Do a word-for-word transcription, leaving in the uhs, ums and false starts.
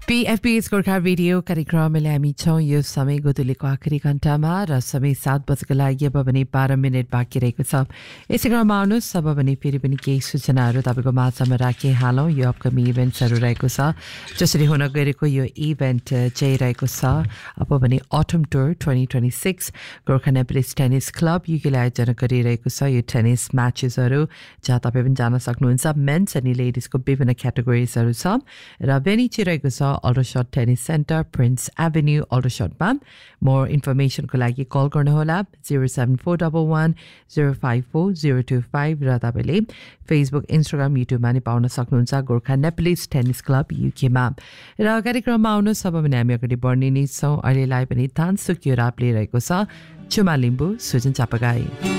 P F B Gorkha radio कार्यक्रमले हामी छौं यो समय गोदुलीको आखिरी घण्टामा र समय सात बजेको लागि अब भने बाह्र मिनट बाँकी रहेको छ। यसै क्रममा आउनुहोस् अब भने फेरि पनि केही सूचनाहरू तपाईँको माझमा राखिहालौँ। यो अपकमिङ इभेन्ट्सहरू रहेको छ, जसरी हुन गएको यो इभेन्ट चाहिँ रहेको छ अब भने autumn tour twenty twenty six Gorkha नेपलिस tennis club युकेले आयोजना गरिरहेको छ। यो टेनिस म्याचेसहरू जहाँ तपाईँ पनि जान सक्नुहुन्छ। मेन्स अनि लेडिजको विभिन्न क्याटेगोरिजहरू छ र भेन्यू चाहिँ रहेको छ Aldershot Tennis Center, Prince Avenue, Aldershotमा। More इन्फर्मेसनको लागि कल गर्नुहोला zero seven four one one zero five four zero two five र तपाईँले फेसबुक इन्स्टाग्राम युट्युबमा नि पाउन सक्नुहुन्छ गोर्खा नेपलिस टेनिस क्लब युकेमा। र कार्यक्रममा आउनुहोस् अब भने हामी अगाडि बढ्ने नै छौँ। अहिलेलाई पनि थान सुक्यो राप लिइरहेको छ चुमा लिम्बू सुजन चापागाई।